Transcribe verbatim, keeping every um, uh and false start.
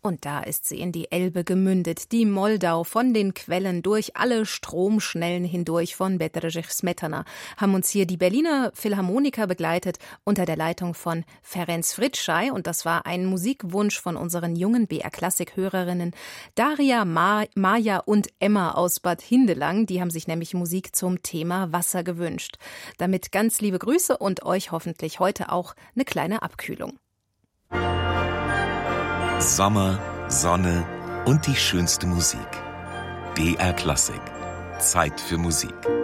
Und da ist sie in die Elbe gemündet, die Moldau, von den Quellen durch alle Stromschnellen hindurch von Bedřich Smetana haben uns hier die Berliner Philharmoniker begleitet unter der Leitung von Ferenc Fritzsche, und das war ein Musikwunsch von unseren jungen B R-Klassik-Hörerinnen Daria, Ma- Maja und Emma aus Bad Hindelang. Die haben sich nämlich Musik zum Thema Wasser gewünscht. Damit ganz liebe Grüße und euch hoffentlich heute auch eine kleine Abkühlung. Sommer, Sonne und die schönste Musik. B R Klassik. Zeit für Musik.